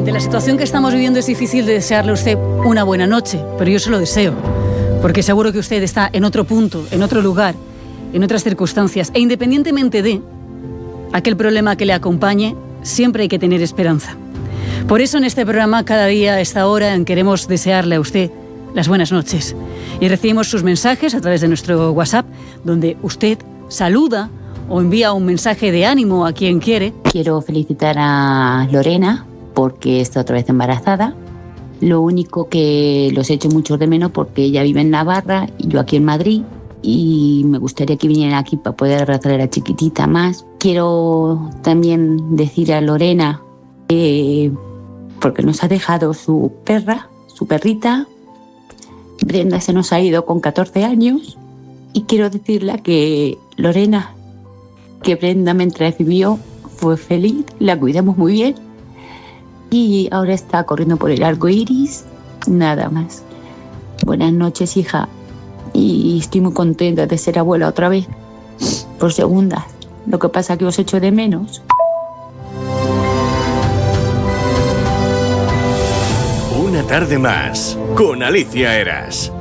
ante la situación que estamos viviendo es difícil de desearle a usted una buena noche, pero yo se lo deseo, porque seguro que usted está en otro punto, en otro lugar, en otras circunstancias, e independientemente de aquel problema que le acompañe, siempre hay que tener esperanza. Por eso en este programa, cada día a esta hora, queremos desearle a usted las buenas noches. Y recibimos sus mensajes a través de nuestro WhatsApp, donde usted saluda o envía un mensaje de ánimo a quien quiere. Quiero felicitar a Lorena porque está otra vez embarazada. Lo único que los echo mucho de menos porque ella vive en Navarra y yo aquí en Madrid, y me gustaría que vinieran aquí para poder abrazar a la chiquitita más. Quiero también decir a Lorena porque nos ha dejado su perrita. Brenda se nos ha ido con 14 años y quiero decirle que Lorena, que Brenda mientras vivió fue feliz, la cuidamos muy bien y ahora está corriendo por el arco iris, nada más. Buenas noches, hija, y estoy muy contenta de ser abuela otra vez, por segunda. Lo que pasa es que os echo de menos. Una tarde más con Alicia Eras.